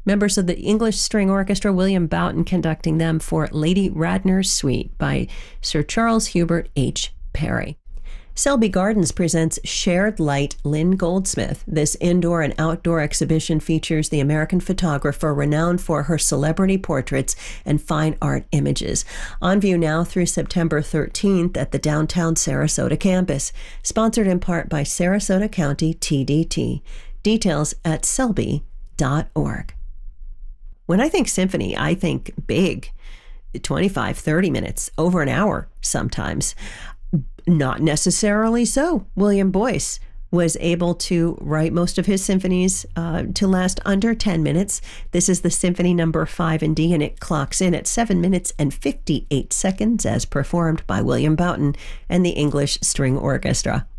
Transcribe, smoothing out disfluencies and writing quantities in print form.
Members of the English String Orchestra, William Boughton conducting them for Lady Radnor's Suite by Sir Charles Hubert H. Parry. Selby Gardens presents Shared Light Lynn Goldsmith. This indoor and outdoor exhibition features the American photographer renowned for her celebrity portraits and fine art images. On view now through September 13th at the downtown Sarasota campus. Sponsored in part by Sarasota County TDT. Details at selby.org. When I think symphony, I think big. 25, 30 minutes, over an hour sometimes. Not necessarily so. William Boyce was able to write most of his symphonies to last under 10 minutes. This is the Symphony Number 5 in D, and it clocks in at 7 minutes and 58 seconds as performed by William Boughton and the English String Orchestra.